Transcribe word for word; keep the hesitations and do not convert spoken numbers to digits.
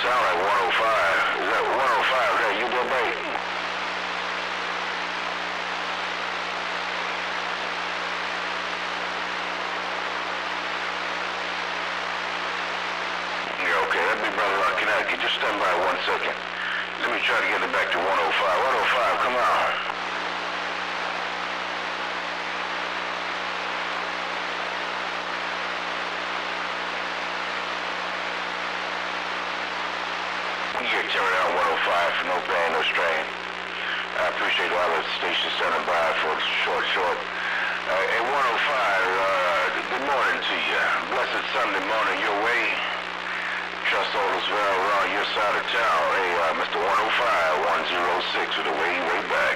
Sound like one oh five. Is that one oh five? Is that you, Bill Bate? Yeah, okay. That'd be Brother Rock, Connecticut. Just stand by one second. Let me try to get it back to one oh five. one oh five, come on. Yeah, tear it out one oh five for no pain, no strain. I appreciate all the stations standing by for a short, short. Uh, at one oh five, uh, good morning to you. Blessed Sunday morning your way. Trust all is well around your side of town. Hey, uh, Mister one oh five, one oh six with the way, way back.